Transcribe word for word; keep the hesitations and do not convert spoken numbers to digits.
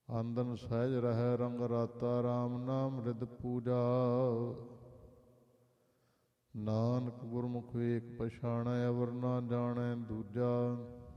ਆਂਦਨ ਸਹਿਜ ਰਹਿ ਰੰਗ ਰਾਤਾ, ਰਾਮ ਨਾਮ ਰਿਦ ਪੂਜਾ। ਨਾਨਕ ਗੁਰਮੁਖ ਏਕ ਪਛਾਣੈ, ਅਵਰ ਨਾ ਜਾਣੈ ਦੂਜਾ।